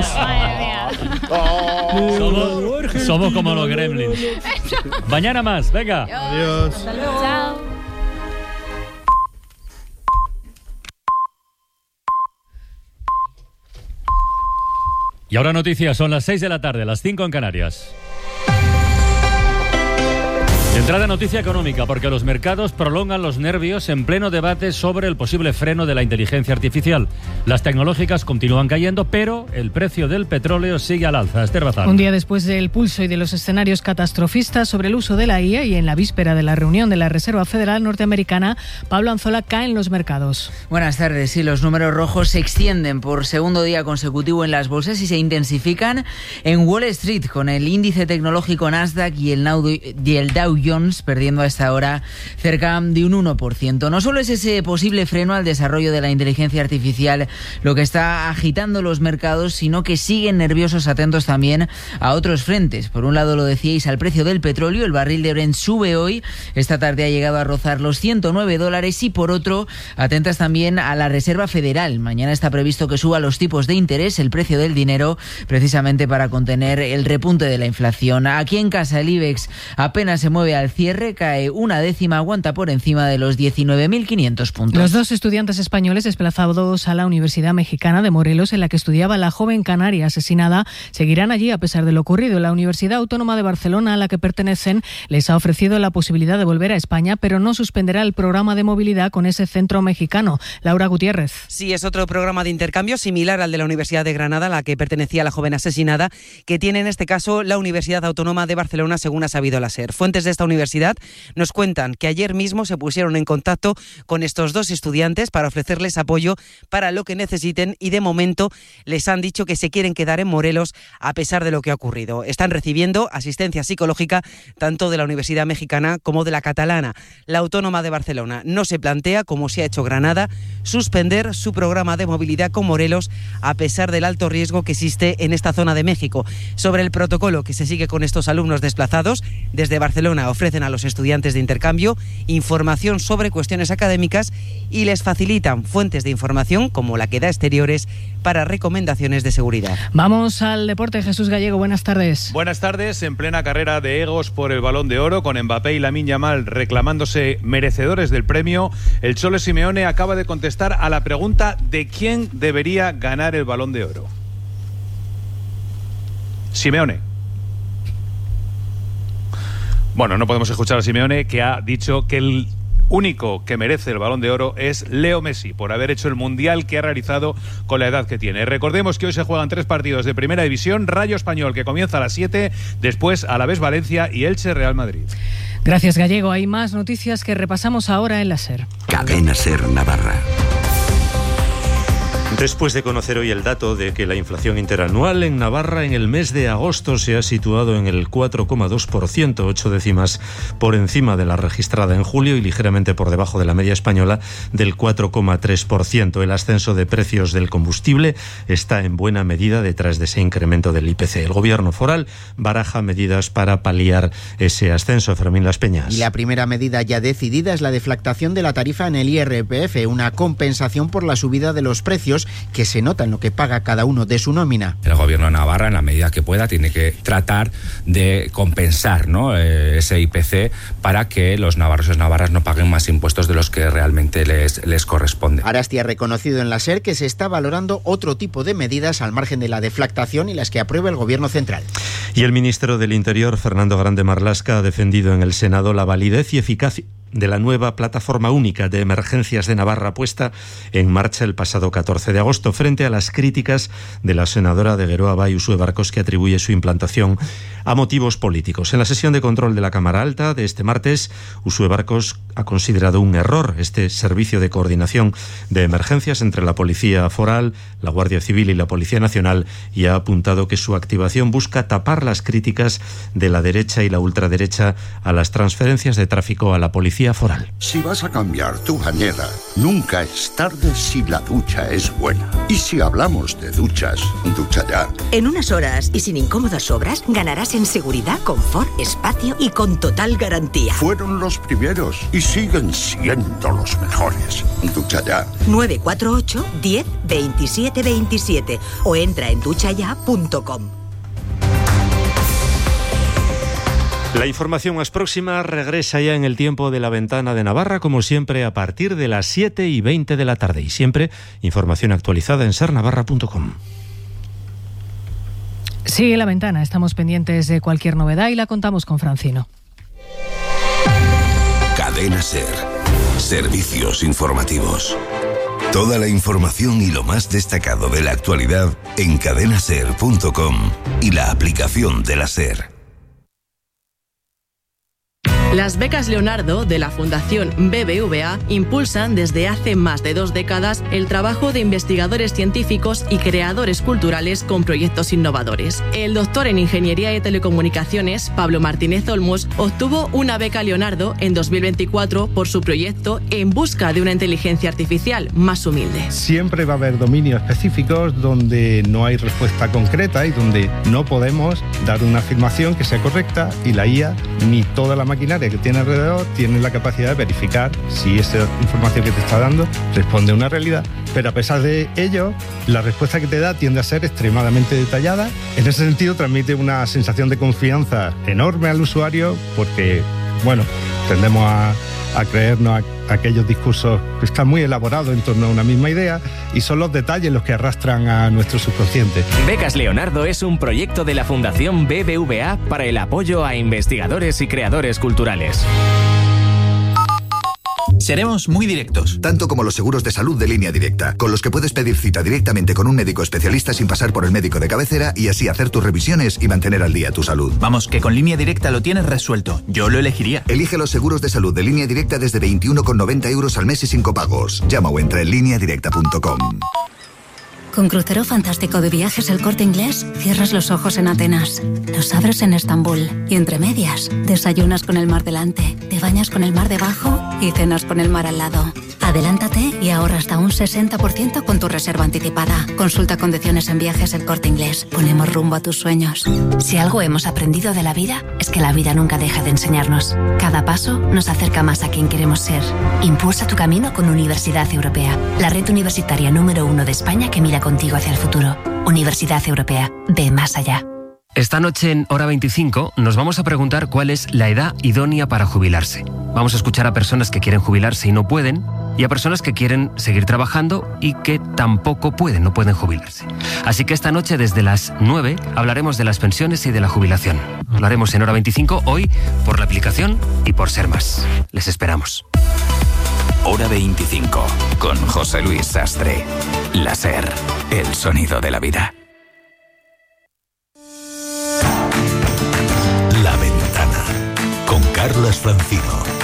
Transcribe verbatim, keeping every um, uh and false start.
Madre mía. Somos, somos como los gremlins. Mañana más, venga. Adiós. Hasta luego. Chao. Y ahora noticias, son las seis de la tarde, las cinco en Canarias. De entrada, noticia económica, porque los mercados prolongan los nervios en pleno debate sobre el posible freno de la inteligencia artificial. Las tecnológicas continúan cayendo, pero el precio del petróleo sigue al alza. Esther Bazán. Un día después del pulso y de los escenarios catastrofistas sobre el uso de la I A y en la víspera de la reunión de la Reserva Federal Norteamericana, Pablo Anzola cae en los mercados. Buenas tardes. Sí, los números rojos se extienden por segundo día consecutivo en las bolsas y se intensifican en Wall Street, con el índice tecnológico Nasdaq y el Dow Jones perdiendo a esta hora cerca de un uno por ciento. No solo es ese posible freno al desarrollo de la inteligencia artificial lo que está agitando los mercados, sino que siguen nerviosos atentos también a otros frentes. Por un lado, lo decíais, al precio del petróleo. El barril de Brent sube hoy. Esta tarde ha llegado a rozar los ciento nueve dólares. Y por otro, atentas también a la Reserva Federal. Mañana está previsto que suba los tipos de interés, el precio del dinero, precisamente para contener el repunte de la inflación. Aquí en casa el IBEX apenas se mueve al cierre, cae una décima, aguanta por encima de los diecinueve mil quinientos puntos. Los dos estudiantes españoles desplazados a la Universidad Mexicana de Morelos, en la que estudiaba la joven canaria asesinada, seguirán allí a pesar de lo ocurrido. La Universidad Autónoma de Barcelona, a la que pertenecen, les ha ofrecido la posibilidad de volver a España, pero no suspenderá el programa de movilidad con ese centro mexicano. Laura Gutiérrez. Sí, es otro programa de intercambio similar al de la Universidad de Granada, a la que pertenecía la joven asesinada, que tiene en este caso la Universidad Autónoma de Barcelona, según ha sabido la SER. Fuentes de esta universidad nos cuentan que ayer mismo se pusieron en contacto con estos dos estudiantes para ofrecerles apoyo para lo que necesiten y de momento les han dicho que se quieren quedar en Morelos a pesar de lo que ha ocurrido. Están recibiendo asistencia psicológica tanto de la Universidad Mexicana como de la catalana. La Autónoma de Barcelona no se plantea, como se ha hecho Granada, suspender su programa de movilidad con Morelos a pesar del alto riesgo que existe en esta zona de México. Sobre el protocolo que se sigue con estos alumnos desplazados, desde Barcelona ofrecen a los estudiantes de intercambio información sobre cuestiones académicas y les facilitan fuentes de información como la que da Exteriores para recomendaciones de seguridad. Vamos al deporte. Jesús Gallego, buenas tardes. Buenas tardes. En plena carrera de egos por el Balón de Oro, con Mbappé y Lamine Yamal reclamándose merecedores del premio, el Cholo Simeone acaba de contestar a la pregunta de quién debería ganar el Balón de Oro. Simeone. Bueno, no podemos escuchar a Simeone, que ha dicho que el único que merece el Balón de Oro es Leo Messi, por haber hecho el Mundial que ha realizado con la edad que tiene. Recordemos que hoy se juegan tres partidos de Primera División: Rayo Español, que comienza a las siete, después Alavés Valencia y Elche Real Madrid. Gracias, Gallego. Hay más noticias que repasamos ahora en la SER. Cadena SER Navarra. Después de conocer hoy el dato de que la inflación interanual en Navarra en el mes de agosto se ha situado en el cuatro coma dos por ciento, ocho décimas por encima de la registrada en julio y ligeramente por debajo de la media española del cuatro coma tres por ciento. El ascenso de precios del combustible está en buena medida detrás de ese incremento del I P C. El gobierno foral baraja medidas para paliar ese ascenso. Fermín Las Peñas. Y la primera medida ya decidida es la deflactación de la tarifa en el I R P F, una compensación por la subida de los precios que se nota en lo que paga cada uno de su nómina. El gobierno de Navarra, en la medida que pueda, tiene que tratar de compensar, ¿no?, eh, ese I P C para que los navarros y navarras no paguen más impuestos de los que realmente les, les corresponde. Arasti ha reconocido en la SER que se está valorando otro tipo de medidas al margen de la deflactación y las que apruebe el gobierno central. Y el ministro del Interior, Fernando Grande Marlaska, ha defendido en el Senado la validez y eficacia de la nueva plataforma única de emergencias de Navarra puesta en marcha el pasado catorce de agosto frente a las críticas de la senadora de Geroa Bai, Uxue Barkos, que atribuye su implantación a motivos políticos. En la sesión de control de la Cámara Alta de este martes, Uxue Barkos ha considerado un error este servicio de coordinación de emergencias entre la Policía Foral, la Guardia Civil y la Policía Nacional, y ha apuntado que su activación busca tapar las críticas de la derecha y la ultraderecha a las transferencias de tráfico a la Policía Policía Foral. Si vas a cambiar tu bañera, nunca es tarde si la ducha es buena. Y si hablamos de duchas, Ducha Ya. En unas horas y sin incómodas obras, ganarás en seguridad, confort, espacio y con total garantía. Fueron los primeros y siguen siendo los mejores. Ducha Ya. nueve cuatro ocho, diez, veintisiete veintisiete o entra en ducha ya punto com. La información más próxima regresa ya en el tiempo de la Ventana de Navarra, como siempre, a partir de las siete y veinte de la tarde. Y siempre información actualizada en ser navarra punto com. Sigue La Ventana, estamos pendientes de cualquier novedad y la contamos con Francino. Cadena SER. Servicios informativos. Toda la información y lo más destacado de la actualidad en cadena ser punto com y la aplicación de la SER. Las becas Leonardo de la Fundación B B V A impulsan desde hace más de dos décadas el trabajo de investigadores científicos y creadores culturales con proyectos innovadores. El doctor en Ingeniería y Telecomunicaciones, Pablo Martínez Olmos, obtuvo una beca Leonardo en dos mil veinticuatro por su proyecto En busca de una inteligencia artificial más humilde. Siempre va a haber dominios específicos donde no hay respuesta concreta y donde no podemos dar una afirmación que sea correcta y la I A ni toda la maquinaria que tiene alrededor tiene la capacidad de verificar si esa información que te está dando responde a una realidad. Pero a pesar de ello, la respuesta que te da tiende a ser extremadamente detallada. En ese sentido, transmite una sensación de confianza enorme al usuario porque, bueno, tendemos a, a creernos a, a aquellos discursos que están muy elaborados en torno a una misma idea y son los detalles los que arrastran a nuestro subconsciente. Becas Leonardo es un proyecto de la Fundación B B V A para el apoyo a investigadores y creadores culturales. Seremos muy directos. Tanto como los seguros de salud de Línea Directa, con los que puedes pedir cita directamente con un médico especialista sin pasar por el médico de cabecera y así hacer tus revisiones y mantener al día tu salud. Vamos, que con Línea Directa lo tienes resuelto. Yo lo elegiría. Elige los seguros de salud de Línea Directa desde veintiuno con noventa euros al mes y sin copagos. Llama o entra en línea directa punto com. Con Crucero Fantástico de Viajes El Corte Inglés, cierras los ojos en Atenas, los abres en Estambul y entre medias, desayunas con el mar delante, te bañas con el mar debajo y cenas con el mar al lado. Adelántate y ahorra hasta un sesenta por ciento con tu reserva anticipada. Consulta condiciones en Viajes El Corte Inglés. Ponemos rumbo a tus sueños. Si algo hemos aprendido de la vida, es que la vida nunca deja de enseñarnos. Cada paso nos acerca más a quien queremos ser. Impulsa tu camino con Universidad Europea, la red universitaria número uno de España que mira contigo hacia el futuro. Universidad Europea, ve más allá. Esta noche en Hora veinticinco nos vamos a preguntar cuál es la edad idónea para jubilarse. Vamos a escuchar a personas que quieren jubilarse y no pueden, y a personas que quieren seguir trabajando y que tampoco pueden, no pueden jubilarse. Así que esta noche desde las nueve hablaremos de las pensiones y de la jubilación. Hablaremos en Hora veinticinco hoy por la aplicación y por Ser Más. Les esperamos. Hora veinticinco con José Luis Sastre. La SER, el sonido de la vida. La Ventana con Carlas Francino.